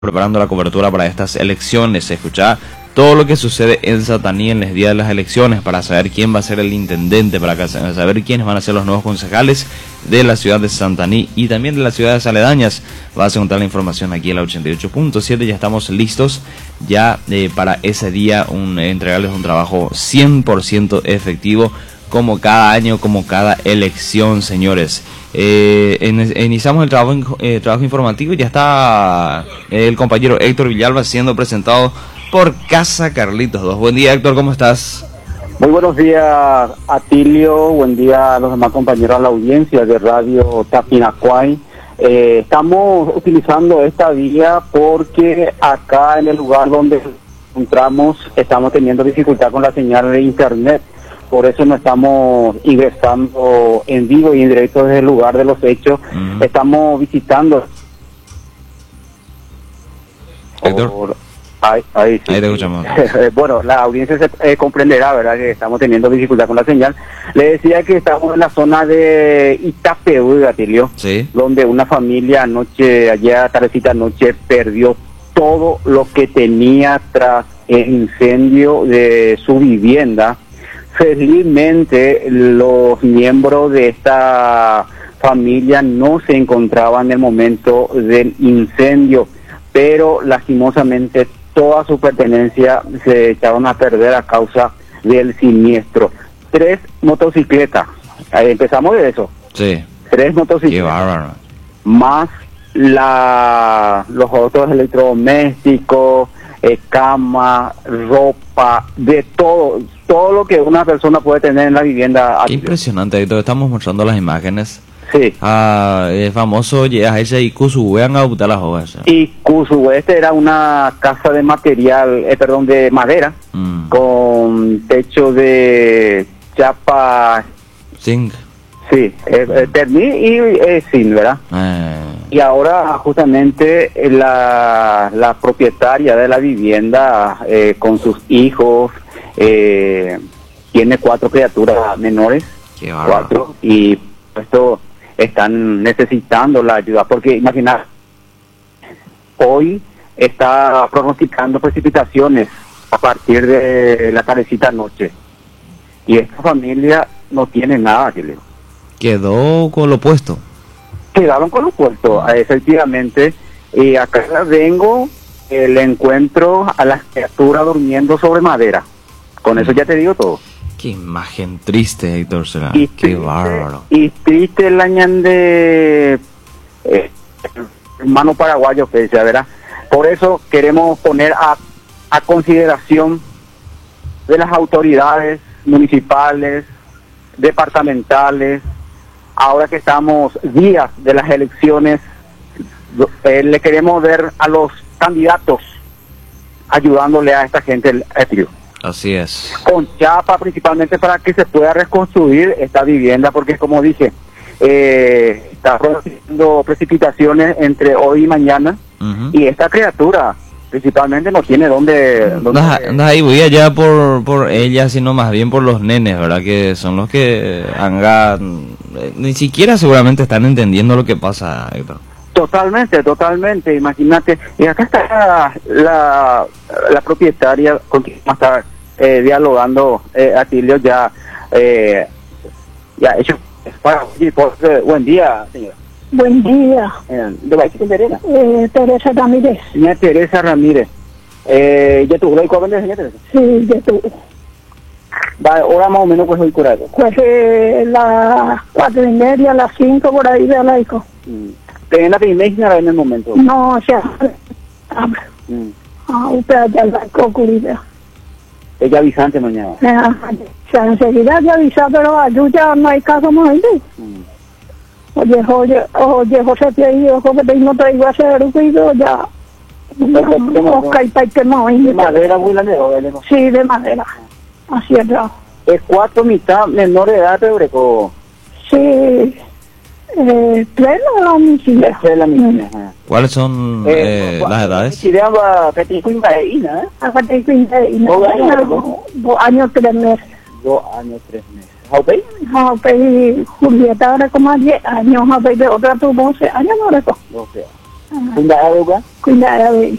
preparando la cobertura para estas elecciones. Escuchá todo lo que sucede en Santaní en el día de las elecciones para saber quién va a ser el intendente, para saber quiénes van a ser los nuevos concejales de la ciudad de Santaní y también de las ciudades aledañas. Vas a encontrar la información aquí en la 88.7. Ya estamos listos ya para ese día, entregarles un trabajo 100% efectivo, como cada año, como cada elección, señores. Iniciamos el trabajo informativo y ya está el compañero Héctor Villalba siendo presentado por Casa Carlitos 2. Buen día, Héctor, ¿cómo estás? Muy buenos días, Atilio. Buen día a los demás compañeros de la audiencia de Radio Tapinacuay. Estamos utilizando esta vía porque acá en el lugar donde nos encontramos estamos teniendo dificultad con la señal de internet. Por eso no estamos ingresando en vivo y en directo desde el lugar de los hechos. Estamos visitando. Héctor. Ahí sí. Ahí te escuchamos. Bueno, la audiencia se comprenderá, ¿verdad?, que estamos teniendo dificultad con la señal. Le decía que estamos en la zona de Itapeú, Atilio, sí, donde una familia ayer tardecita anoche, perdió todo lo que tenía tras el incendio de su vivienda. Felizmente, los miembros de esta familia no se encontraban en el momento del incendio, pero lastimosamente toda su pertenencia se echaron a perder a causa del siniestro. 3 motocicletas, empezamos de eso. Sí. 3 motocicletas. Qué bárbaro. Más los otros electrodomésticos, cama, ropa, de todo lo que una persona puede tener en la vivienda. Qué impresionante, Héctor. Estamos mostrando las imágenes. Sí. El famoso ese Ikusu, vean a botar las hojas. Ikusu, era una casa de material, de madera, con techo de chapa. Zinc. Sí, termín y zinc, ¿verdad? Y ahora justamente la propietaria de la vivienda con sus hijos tiene 4 criaturas menores. Qué bárbaro. 4, y esto están necesitando la ayuda, porque imagina, hoy está pronosticando precipitaciones a partir de la tardecita noche y esta familia no tiene nada, que le quedó con lo puesto. Quedaron con lo puesto, efectivamente. Y acá vengo, le encuentro a las criaturas durmiendo sobre madera. Con eso ya te digo todo. Qué imagen triste, Héctor, será. Y qué bárbaro. Y triste el añan de hermano paraguayo que decía, ¿verdad? Por eso queremos poner a consideración de las autoridades municipales, departamentales, ahora que estamos días de las elecciones, le queremos ver a los candidatos ayudándole a esta gente el trío. Así es. Con chapa principalmente para que se pueda reconstruir esta vivienda, porque como dije, está produciendo precipitaciones entre hoy y mañana, y esta criatura principalmente no tiene dónde no ahí voy allá por ella, sino más bien por los nenes, ¿verdad? Que son los que ni siquiera seguramente están entendiendo lo que pasa, Héctor. Totalmente, imagínate. Y acá está la propietaria con quien vamos a estar dialogando, Atilio, ya hecho. Buen día, señora. Buen día. ¿De Baixo Teresa? Teresa Ramírez. Señora Teresa Ramírez. ¿Ya tuvo la joven de señora Teresa? Sí, ya tuvo. Ahora más o menos pues hoy curado. Pues las 4:30, las 5 por ahí de laico. ¿Tienen la primera en el momento? No, o sea, usted ya laico curida. Ella avisante mañana. O sea, enseguida ya avisa, pero ayuda no hay caso más ahí. Oye, José, te digo que no te iba a hacer ruido ya. ¿De madera muy grande? Sí, de madera. Así es. Es 4 mitad menores de edad, Eureco. Sí, 3 la misma. ¿Cuáles son las edades? Dos años, 3 meses. 2 años, 3 meses. ¿Jaupey? Jaupey, Julieta ahora como 10 años, Jaupey de otra tuvo 11 años, no recuerdo. 12 años. ¿Fundada de lugar? Cuidado,